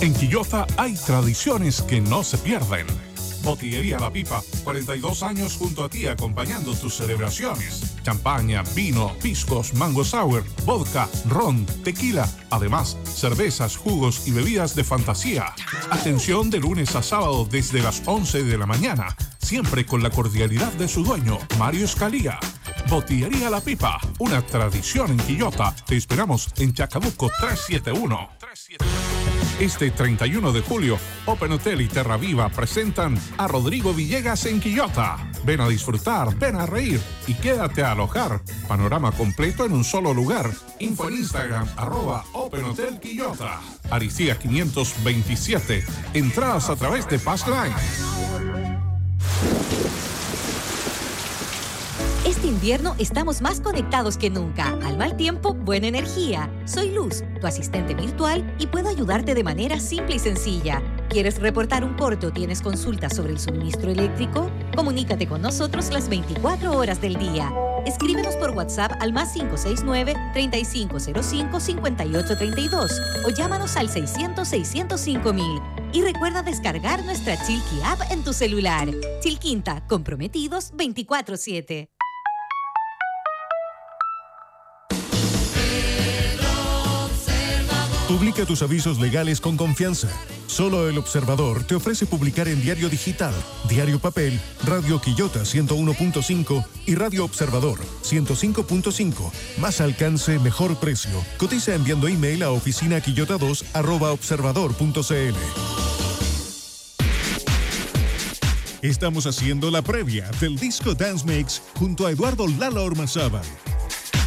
En Quillota hay tradiciones que no se pierden. Botillería La Pipa, 42 años junto a ti acompañando tus celebraciones. Champaña, vino, piscos, mango sour, vodka, ron, tequila. Además, cervezas, jugos y bebidas de fantasía. Atención de lunes a sábado desde las 11 de la mañana. Siempre con la cordialidad de su dueño, Mario Escalía. Botillería La Pipa, una tradición en Quillota. Te esperamos en Chacabuco 371. Este 31 de julio, Open Hotel y Terra Viva presentan a Rodrigo Villegas en Quillota. Ven a disfrutar, ven a reír y quédate a alojar. Panorama completo en un solo lugar. Info en Instagram, @Open Hotel Quillota. Aricía 527. Entradas a través de Passline. Este invierno estamos más conectados que nunca. Al mal tiempo, buena energía. Soy Luz, tu asistente virtual, y puedo ayudarte de manera simple y sencilla. ¿Quieres reportar un corte o tienes consultas sobre el suministro eléctrico? Comunícate con nosotros las 24 horas del día. Escríbenos por WhatsApp al +569 3505 5832 o llámanos al 600-605-1000. Y recuerda descargar nuestra Chilqui app en tu celular. Chilquinta, comprometidos 24/7. Publica tus avisos legales con confianza. Solo El Observador te ofrece publicar en Diario Digital, Diario Papel, Radio Quillota 101.5 y Radio Observador 105.5. Más alcance, mejor precio. Cotiza enviando email a oficinaquillota2@observador.cl. Estamos haciendo la previa del disco Dance Mix junto a Eduardo Lala Ormazábal.